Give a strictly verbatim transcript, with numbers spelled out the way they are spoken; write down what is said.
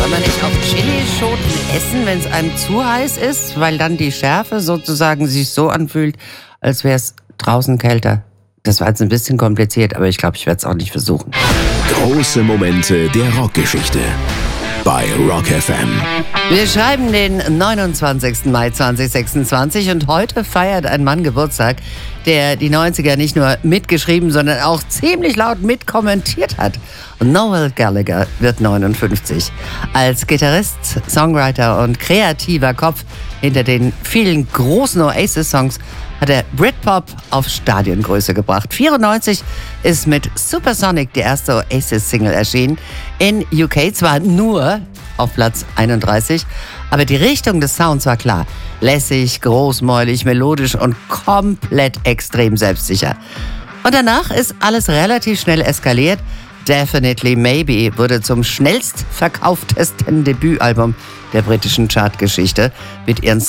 Soll man nicht auf Chilischoten essen, wenn es einem zu heiß ist, weil dann die Schärfe sozusagen sich so anfühlt, als wäre es draußen kälter? Das war jetzt ein bisschen kompliziert, aber ich glaube, ich werde es auch nicht versuchen. Große Momente der Rockgeschichte bei Rock F M. Wir schreiben den neunundzwanzigsten Mai zweitausendsechsundzwanzig und heute feiert ein Mann Geburtstag, der die neunziger nicht nur mitgeschrieben, sondern auch ziemlich laut mitkommentiert hat. Noel Gallagher wird neunundfünfzig. Als Gitarrist, Songwriter und kreativer Kopf hinter den vielen großen Oasis-Songs hat er Britpop auf Stadiongröße gebracht. vierundneunzig ist mit Supersonic die erste Oasis-Single erschienen. In U K zwar nur auf Platz einunddreißig, aber die Richtung des Sounds war klar. Lässig, großmäulig, melodisch und komplett extrem selbstsicher. Und danach ist alles relativ schnell eskaliert. Definitely Maybe wurde zum schnellst verkauftesten Debütalbum der britischen Chartgeschichte mit ihren